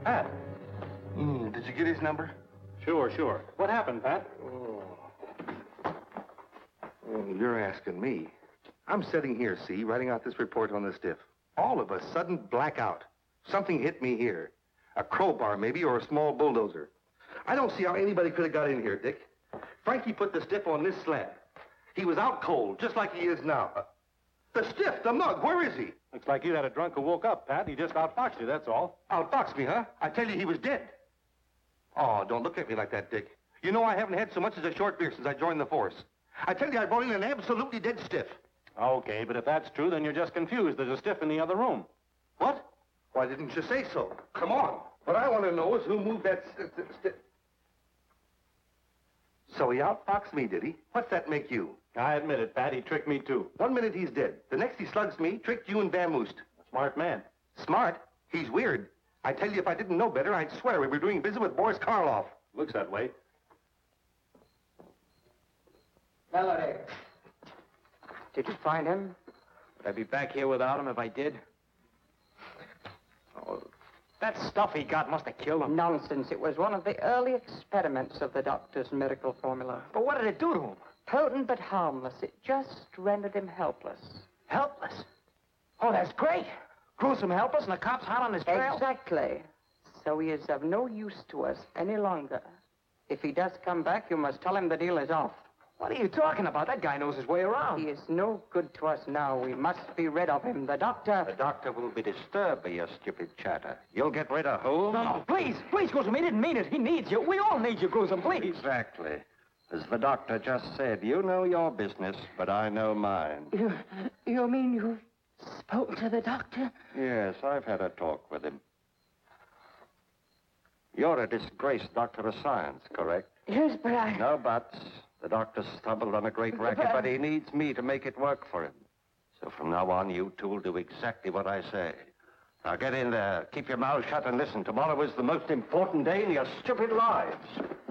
Pat. Did you get his number? Sure. What happened, Pat? You're asking me. I'm sitting here, see, writing out this report on the stiff. All of a sudden, blackout. Something hit me here. A crowbar, maybe, or a small bulldozer. I don't see how anybody could have got in here, Dick. Frankie put the stiff on this slab. He was out cold, just like he is now. The stiff, the mug, where is he? Looks like you had a drunk who woke up, Pat. He just outfoxed you, that's all. Outfoxed me, huh? I tell you, he was dead. Oh, don't look at me like that, Dick. You know I haven't had so much as a short beer since I joined the force. I tell you, I brought in an absolutely dead stiff. Okay, but if that's true, then you're just confused. There's a stiff in the other room. What? Why didn't you say so? Come on. What I want to know is who moved that stiff. So he outfoxed me, did he? What's that make you? I admit it, Pat. He tricked me, too. 1 minute he's dead. The next he slugs me, tricked you and vamoosed. A smart man. Smart? He's weird. I tell you, if I didn't know better, I'd swear we were doing business with Boris Karloff. Looks that way. Melody. Did you find him? Would I be back here without him if I did? Oh, that stuff he got must have killed him. Nonsense. It was one of the early experiments of the doctor's miracle formula. But what did it do to him? Potent but harmless. It just rendered him helpless. Helpless? Oh, that's great. Gruesome helpless and the cops hot on his trail? Exactly. So he is of no use to us any longer. If he does come back, you must tell him the deal is off. What are you talking about? That guy knows his way around. He is no good to us now. We must be rid of him. The doctor... The doctor will be disturbed by your stupid chatter. You'll get rid of who? No, please, Gruesome. He didn't mean it. He needs you. We all need you, Gruesome, please. Exactly. As the doctor just said, you know your business, but I know mine. You mean you've spoken to the doctor? Yes, I've had a talk with him. You're a disgraced doctor of science, correct? Yes, but I... No buts. The doctor stumbled on a great racket, but he needs me to make it work for him. So from now on, you two will do exactly what I say. Now get in there, keep your mouth shut, and listen. Tomorrow is the most important day in your stupid lives.